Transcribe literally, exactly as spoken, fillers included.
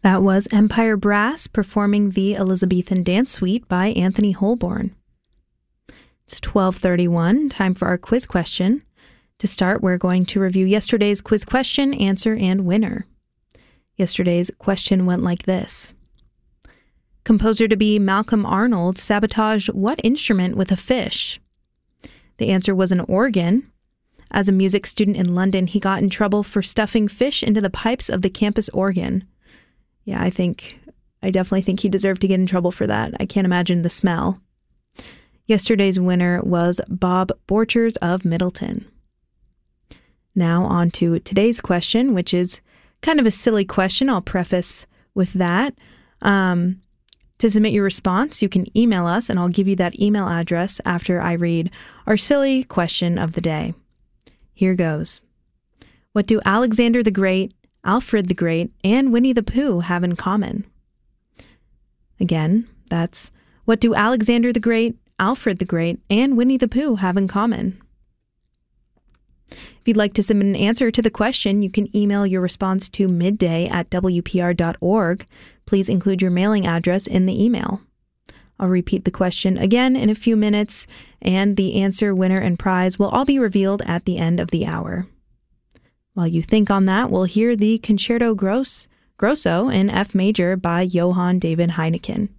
That was Empire Brass performing the Elizabethan Dance Suite by Anthony Holborn. It's twelve thirty-one, time for our quiz question. To start, we're going to review yesterday's quiz question, answer, and winner. Yesterday's question went like this. Composer to be Malcolm Arnold sabotaged what instrument with a fish? The answer was an organ. As a music student in London, he got in trouble for stuffing fish into the pipes of the campus organ. Yeah, I think, I definitely think he deserved to get in trouble for that. I can't imagine the smell. Yesterday's winner was Bob Borchers of Middleton. Now on to today's question, which is kind of a silly question. I'll preface with that. Um, to submit your response, you can email us, and I'll give you that email address after I read our silly question of the day. Here goes. What do Alexander the Great, Alfred the Great, and Winnie the Pooh have in common? Again, that's what do Alexander the Great, Alfred the Great, and Winnie the Pooh have in common? If you'd like to submit an answer to the question, you can email your response to midday at w p r dot org. Please include your mailing address in the email. I'll repeat the question again in a few minutes, and the answer, winner, and prize will all be revealed at the end of the hour. While you think on that, we'll hear the Concerto Gross, Grosso in F major by Johann David Heineken.